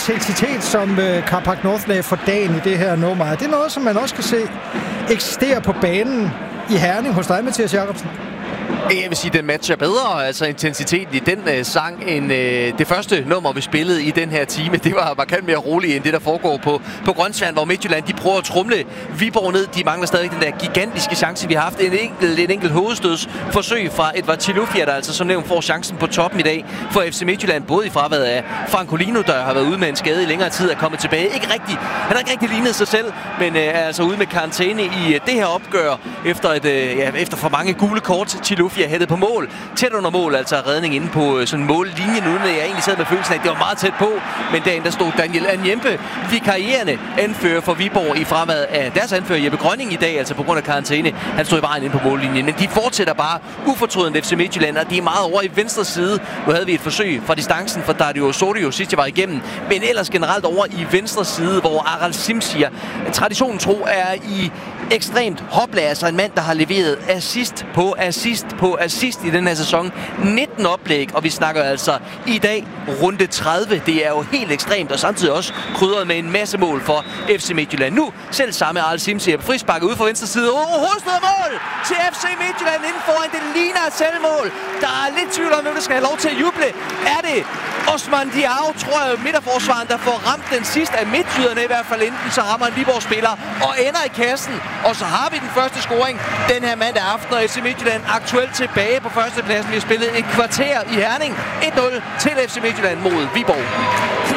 intensitet, som Carpark North lagde for dagen i det her nummer, er det noget, som man også kan se eksisterer på banen i Herning hos dig, Mathias Jacobsen? Jeg vil sige, at den matcher bedre, altså intensiteten i den sang, end det første nummer, vi spillede i den her time. Det var markant mere roligt, end det, der foregår på Grønsværn, hvor Midtjylland, de prøver at trumle Viborg ned. De mangler stadig den der gigantiske chance, vi har haft. Et enkelt hovedstødsforsøg fra Edvard Tilufia, der altså som nævnt får chancen på toppen i dag for FC Midtjylland, både i fraværet af Francolino, der har været ude med en skade i længere tid, er kommet tilbage. Han har ikke rigtig lignet sig selv, men er altså ude med karantæne i det her opgør, efter for mange gule kort. Tilufia hættet på mål. Tæt under mål, altså redning inde på sådan mållinjen, uden at jeg egentlig sad med følelsen af, at det var meget tæt på. Men derinde der stod Daniel Anjempe, vikarierende anfører for Viborg i fraværet af deres anfører Jeppe Grønning i dag, altså på grund af karantæne. Han stod i vejen inde på mållinjen, men de fortsætter bare ufortrødent FC Midtjylland, og de er meget over i venstre side. Nu havde vi et forsøg fra distancen for Dario Osorio sidst jeg var igennem, men ellers generelt over i venstre side, hvor Aral Simsier, traditionen tro, er i ekstremt hopla, altså en mand, der har leveret assist på assist på assist i den her sæson. 19 oplæg, og vi snakker altså i dag runde 30. Det er jo helt ekstremt, og samtidig også krydret med en masse mål for FC Midtjylland. Nu selv samme Aral Simsier på frisparket ude fra venstre side. Hovedstød mål til FC Midtjylland inden foran. Det ligner et selvmål. Der er lidt tvivl om, hvem der skal have lov til at juble. Er det Osman Diao, tror jeg, midterforsvaren, der får ramt den sidste af midtjyderne i hvert fald, enten så rammer en Viborg-spiller og ender i kassen. Og så har vi den første scoring den her mandag aften, og FC Midtjylland aktuelt tilbage på førstepladsen. Vi har spillet et kvarter i Herning. 1-0 til FC Midtjylland mod Viborg.